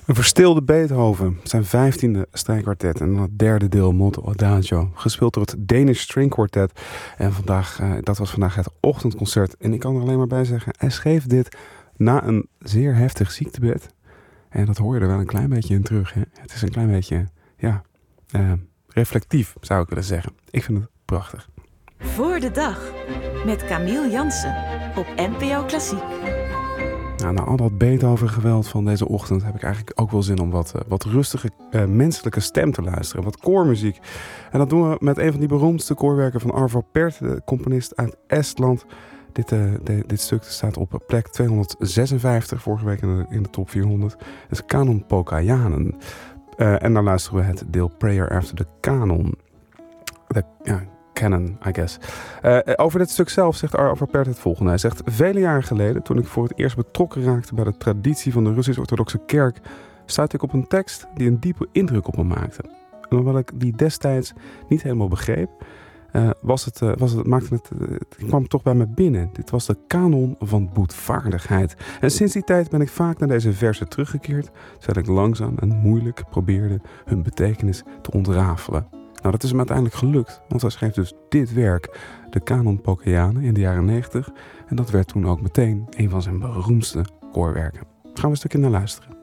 Een verstilde Beethoven, zijn 15e strijkkwartet en dan het derde deel Molto Adagio, gespeeld door het Danish String Quartet. En dat was vandaag het ochtendconcert. En ik kan er alleen maar bij zeggen, hij schreef dit na een zeer heftig ziektebed. En dat hoor je er wel een klein beetje in terug. Hè? Het is een klein beetje, reflectief zou ik willen zeggen. Ik vind het prachtig. Voor de dag met Camille Jansen op NPO Klassiek. Nou, na al dat Beethoven-geweld van deze ochtend heb ik eigenlijk ook wel zin om wat rustige menselijke stem te luisteren. Wat koormuziek. En dat doen we met een van die beroemdste koorwerken van Arvo Pärt, de componist uit Estland. Dit stuk staat op plek 256, vorige week in de top 400. Het is Kanon Pokajanen. En dan luisteren we het deel Prayer After the Canon. Canon, I guess. Over dit stuk zelf zegt Arvo Pärt het volgende. Hij zegt, vele jaren geleden, toen ik voor het eerst betrokken raakte bij de traditie van de Russisch-Orthodoxe Kerk, stuitte ik op een tekst die een diepe indruk op me maakte. En hoewel ik die destijds niet helemaal begreep, kwam het toch bij me binnen. Dit was de kanon van boetvaardigheid. En sinds die tijd ben ik vaak naar deze verzen teruggekeerd, terwijl ik langzaam en moeilijk probeerde hun betekenis te ontrafelen. Nou, dat is hem uiteindelijk gelukt, want hij schreef dus dit werk, de Kanon Pokajanen, in de jaren 90. En dat werd toen ook meteen een van zijn beroemdste koorwerken. Gaan we een stukje naar luisteren.